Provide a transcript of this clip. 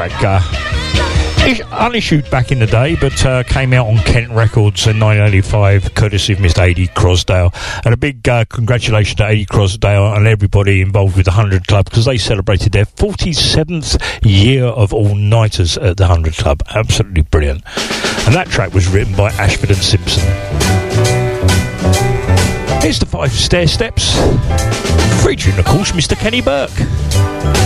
track unissued back in the day, but came out on Kent Records in 1985, courtesy of Mr. Adi Crosdale. And a big congratulations to Adi Crosdale and everybody involved with the 100 Club, because they celebrated their 47th year of all-nighters at the 100 Club. Absolutely brilliant. And that track was written by Ashford and Simpson. Here's the 5 Stair Steps, featuring, of course, Mr. Kenny Burke.